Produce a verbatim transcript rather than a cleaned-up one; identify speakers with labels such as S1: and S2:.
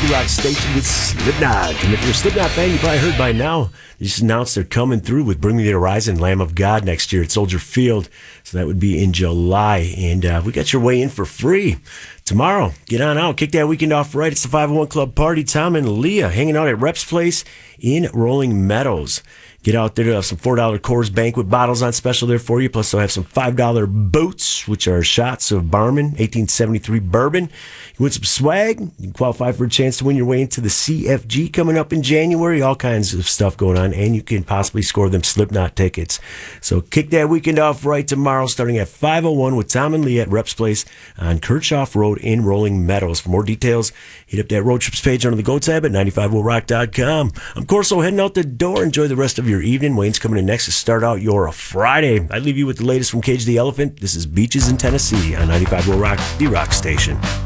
S1: D-Rock Station with Slipknot. And if you're a Slipknot fan, you probably heard by now, they just announced they're coming through with Bring Me the Horizon, Lamb of God next year at Soldier Field. So that would be in July. And uh, we got your way in for free tomorrow. Get on out. Kick that weekend off right. It's the five oh one Club Party. Tom and Leah hanging out at Rep's Place in Rolling Meadows. Get out there to have some four dollar Coors Banquet bottles on special there for you. Plus, they'll have some five dollar boots, which are shots of Barman eighteen seventy-three bourbon. You want some swag? You can qualify for a chance to win your way into the C F G coming up in January. All kinds of stuff going on, and you can possibly score them Slipknot tickets. So kick that weekend off right tomorrow, starting at five oh one with Tom and Lee at Rep's Place on Kirchhoff Road in Rolling Meadows. For more details, hit up that road trips page under the Go tab at ninety-five oh rock dot com. I'm Corso heading out the door. Enjoy the rest of your evening. Wayne's coming in next to start out your Friday. I leave you with the latest from Cage the Elephant. This is Beaches in Tennessee on ninety-five oh rock, the Rock Station.